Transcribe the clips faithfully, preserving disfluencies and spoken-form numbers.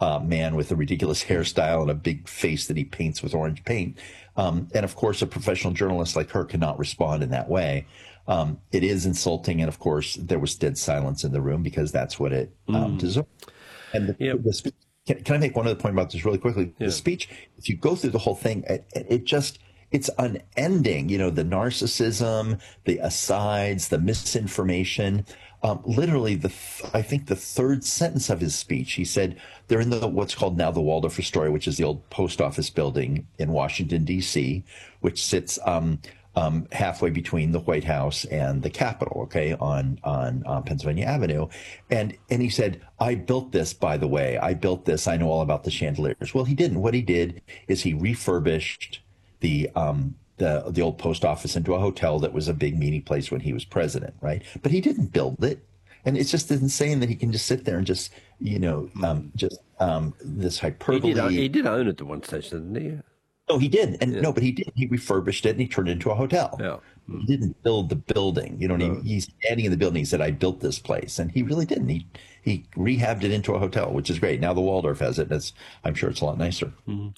uh, man with a ridiculous hairstyle and a big face that he paints with orange paint. Um, and of course, a professional journalist like her cannot respond in that way. Um, it is insulting, and of course, there was dead silence in the room because that's what it um, Mm. deserved. And the, Yep. the speech, can, can I make one other point about this really quickly? Yeah. The speech, if you go through the whole thing, it, it just, it's unending. You know, the narcissism, the asides, the misinformation. Um, literally, the th- I think the third sentence of his speech, he said they're in the what's called now the Waldorf Astoria, which is the old post office building in Washington D C, which sits um, um, halfway between the White House and the Capitol, okay, on on uh, Pennsylvania Avenue, and and he said, "I built this, by the way. I built this. I know all about the chandeliers." Well, he didn't. What he did is he refurbished the um, the the old post office into a hotel that was a big meeting place when he was president, right? But he didn't build it, and it's just insane that he can just sit there and just you know um, just um, this He hyperbole. did, he did own it at one stage, didn't he? No, he did, and Yeah. no, but he did. He refurbished it and he turned it into a hotel. Yeah. He didn't build the building. You know, what I mean? He's standing in the building. He said, "I built this place," and he really didn't. He he rehabbed it into a hotel, which is great. Now the Waldorf has it. And it's, I'm sure it's a lot nicer.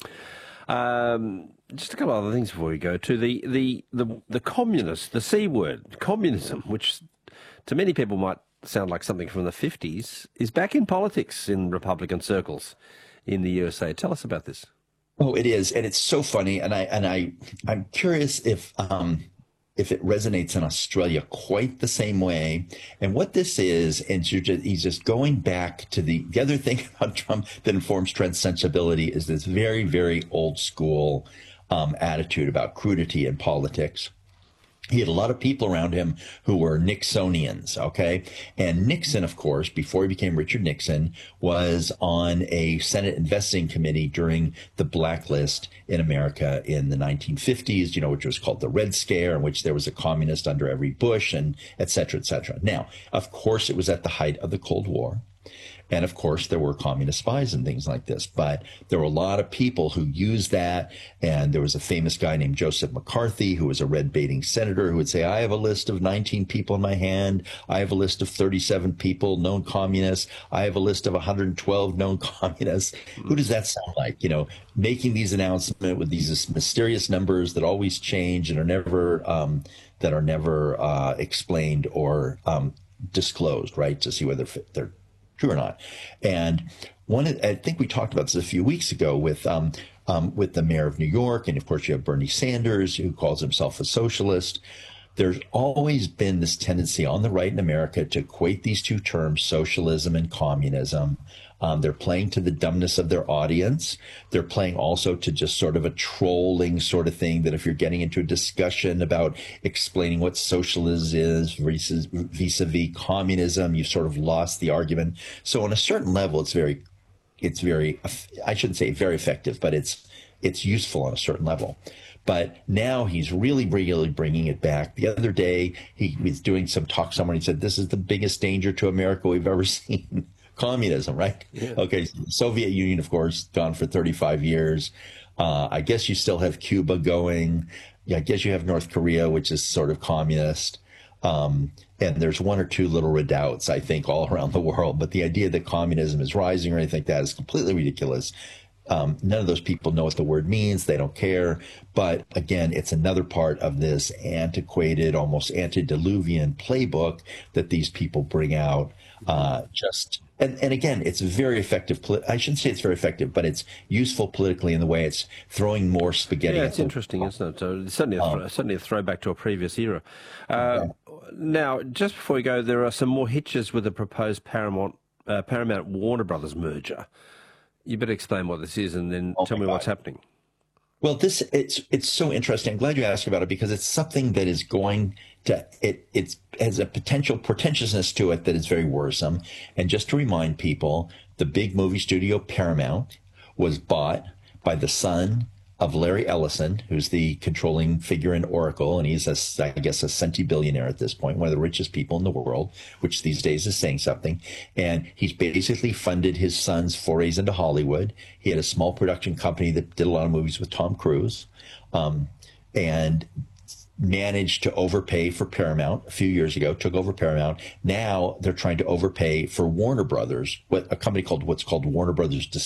Um, just a couple of other things before we go to the the the, the communist, the C word, communism, which to many people might sound like something from the fifties, is back in politics in Republican circles in the U S A. Tell us about this. Oh, it is, and it's so funny. And I and I I'm curious if um if it resonates in Australia quite the same way. And what this is, and you're just, he's just going back to the the other thing about Trump that informs Trent's sensibility is this very very old school um, attitude about crudity in politics. He had a lot of people around him who were Nixonians, okay? And Nixon, of course, before he became Richard Nixon, was on a Senate investing committee during the blacklist in America in the nineteen fifties, you know, which was called the Red Scare, in which there was a communist under every Bush, and et cetera, et cetera. Now, of course, it was at the height of the Cold War. And of course, there were communist spies and things like this. But there were a lot of people who used that. And there was a famous guy named Joseph McCarthy, who was a red baiting senator, who would say, "I have a list of nineteen people in my hand. I have a list of thirty-seven people, known communists. I have a list of one hundred twelve known communists." Who does that sound like? You know, making these announcements with these mysterious numbers that always change and are never, um, that are never uh, explained or um, disclosed, right, to see whether they're true or not. And one, I think we talked about this a few weeks ago with um, um, with the mayor of New York, and of course you have Bernie Sanders, who calls himself a socialist. There's always been this tendency on the right in America to equate these two terms, socialism and communism. Um, they're playing to the dumbness of their audience. They're playing also to just sort of a trolling sort of thing that if you're getting into a discussion about explaining what socialism is vis- vis-a-vis communism, you've sort of lost the argument. So on a certain level, it's very, it's very, I shouldn't say very effective, but it's, it's useful on a certain level. But now he's really, really bringing it back. The other day, he was doing some talk somewhere, and he said, "This is the biggest danger to America we've ever seen." Communism, right? Yeah. Okay. Soviet Union, of course, gone for thirty-five years. Uh, I guess you still have Cuba going. Yeah, I guess you have North Korea, which is sort of communist. Um, and there's one or two little redoubts, I think, all around the world. But the idea that communism is rising or anything like that is completely ridiculous. Um, none of those people know what the word means. They don't care. But again, it's another part of this antiquated, almost antediluvian playbook that these people bring out. Uh, just and, and again, it's very effective. I shouldn't say it's very effective, but it's useful politically in the way it's throwing more spaghetti. Yeah, it's interesting, isn't it? So it's certainly a, th- um, certainly a throwback to a previous era. Uh, yeah. Now, just before we go, there are some more hitches with the proposed Paramount uh, Paramount Warner Brothers merger. You better explain what this is, and then oh tell me God. what's happening. Well, this it's it's so interesting. I'm glad you asked about it because it's something that is going to it it's has a potential pretentiousness to it that is very worrisome. And just to remind people, the big movie studio Paramount was bought by the son of Larry Ellison, who's the controlling figure in Oracle, and he's, a, I guess, a centibillionaire at this point, one of the richest people in the world, which these days is saying something. And he's basically funded his son's forays into Hollywood. He had a small production company that did a lot of movies with Tom Cruise, um, and managed to overpay for Paramount a few years ago, took over Paramount. Now they're trying to overpay for Warner Brothers, what a company called what's called Warner Brothers